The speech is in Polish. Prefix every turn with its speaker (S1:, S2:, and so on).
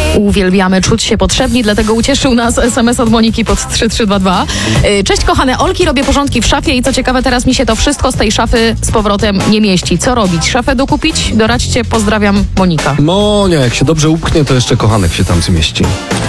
S1: Uwielbiamy czuć się potrzebni, dlatego ucieszył nas SMS od Moniki pod 3322. Cześć kochane Olki, robię porządki w szafie i co ciekawe, teraz mi się to wszystko z tej szafy z powrotem nie mieści. Co robić? Szafę dokupić? Doradźcie, pozdrawiam, Monika.
S2: Monia, jak się dobrze upchnie, to jeszcze kochanek się tam zmieści.